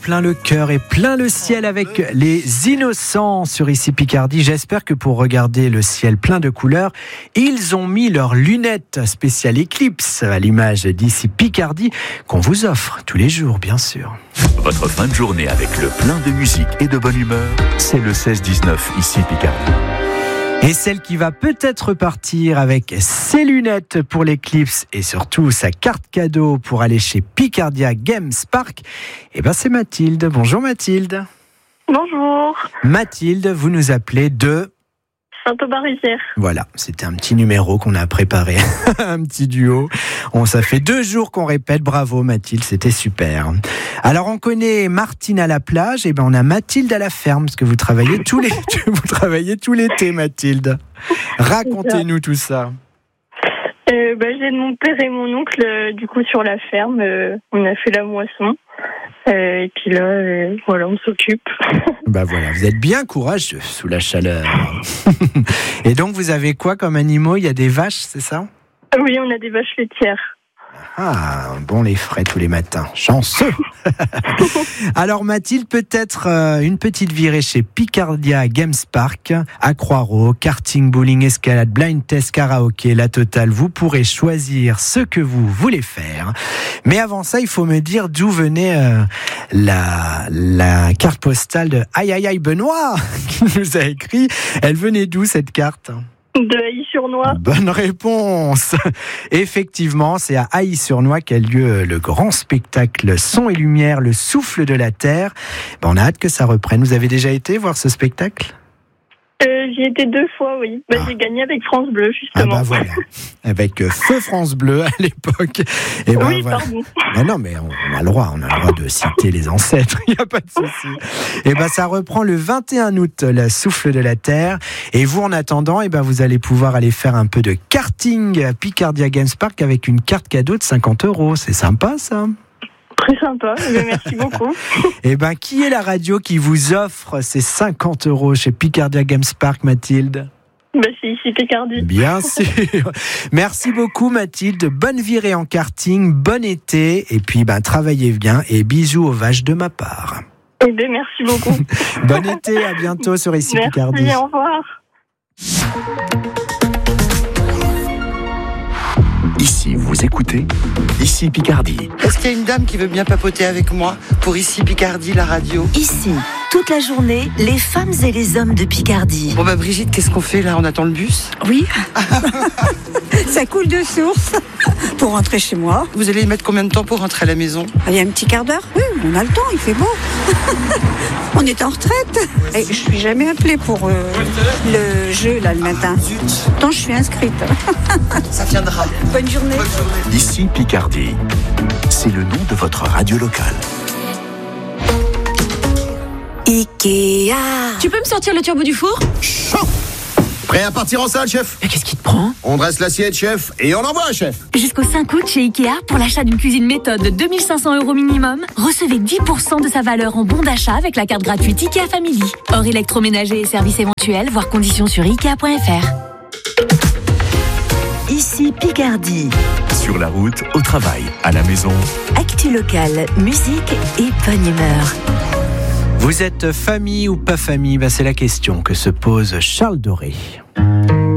plein le cœur et plein le ciel avec les Innocents sur Ici Picardie. J'espère que pour regarder le ciel plein de couleurs, ils ont mis leurs lunettes spéciales Eclipse à l'image d'Ici Picardie qu'on vous offre tous les jours, bien sûr. Votre fin de journée avec le plein de musique et de bonne humeur, c'est le 16-19 Ici Picardie. Et celle qui va peut-être partir avec ses lunettes pour l'Eclipse et surtout sa carte cadeau pour aller chez Picardia Games Park, c'est Mathilde. Bonjour Mathilde. Bonjour. Mathilde, vous nous appelez de Saint-Aubin-Rivière. Voilà, c'était un petit numéro qu'on a préparé, un petit duo. Ça fait 2 jours qu'on répète. Bravo Mathilde, c'était super. Alors on connaît Martine à la plage, on a Mathilde à la ferme, parce que vous travaillez tout l'été Mathilde. Racontez-nous tout ça. J'ai de mon père et mon oncle du coup sur la ferme. On a fait la moisson. Et puis là, on s'occupe. Voilà, vous êtes bien courageux sous la chaleur. Et donc, vous avez quoi comme animaux ? Il y a des vaches, c'est ça ? Oui, on a des vaches laitières. Ah, bon les frais tous les matins. Chanceux. Alors Mathilde, peut-être une petite virée chez Picardia Games Park, Aquaro, karting, bowling, escalade, blind test, karaoké, la totale. Vous pourrez choisir ce que vous voulez faire. Mais avant ça, il faut me dire d'où venait la carte postale de Aïe Aïe Aïe Benoît qui nous a écrit. Elle venait d'où cette carte ? De Hailly-sur-Noix. Bonne réponse. Effectivement, c'est à Hailly-sur-Noix qu'a lieu le grand spectacle Son et Lumière, le souffle de la terre. On a hâte que ça reprenne. Vous avez déjà été voir ce spectacle ? J'y étais 2 fois, oui. J'ai gagné avec France Bleu, justement. Voilà. Avec Feu France Bleu à l'époque. Oui, voilà. pardon. Non, mais on a le droit de citer les ancêtres, il n'y a pas de souci. Ça reprend le 21 août, le souffle de la terre. Et vous, en attendant, vous allez pouvoir aller faire un peu de karting à Picardia Games Park avec une carte cadeau de 50 €. C'est sympa, ça ? Très sympa, merci beaucoup. Qui est la radio qui vous offre ces 50 € chez Picardia Games Park, Mathilde ? C'est Ici Picardie. Bien sûr. Merci beaucoup Mathilde. Bonne virée en karting, bon été. Et puis travaillez bien et bisous aux vaches de ma part. Merci beaucoup. Bon été, à bientôt sur Ici Picardie. Merci, au revoir. Ici, vous écoutez Ici Picardie. Est-ce qu'il y a une dame qui veut bien papoter avec moi pour Ici Picardie, la radio ? Ici, toute la journée, les femmes et les hommes de Picardie. Bon Brigitte, qu'est-ce qu'on fait là ? On attend le bus ? Oui. Ça coule de source pour rentrer chez moi. Vous allez y mettre combien de temps pour rentrer à la maison ? Il y a un petit quart d'heure. Oui, on a le temps, il fait beau. On est en retraite. Et je suis jamais appelée pour le jeu là le matin. Pourtant, je suis inscrite. Ça viendra. Bonne journée. Ici Picardie, c'est le nom de votre radio locale. Ikea. Tu peux me sortir le turbo du four ? Chaud. Prêt à partir en salle, chef ? Mais qu'est-ce qui te prend ? On dresse l'assiette, chef, et on envoie, chef. Jusqu'au 5 août chez Ikea, pour l'achat d'une cuisine méthode de 2 500 € minimum, recevez 10% de sa valeur en bon d'achat avec la carte gratuite Ikea Family. Hors électroménager et services éventuels, voir conditions sur Ikea.fr. Ici Picardie. Sur la route, au travail, à la maison. Actu locale, musique et bonne humeur. Vous êtes famille ou pas famille ? C'est la question que se pose Charles Doré.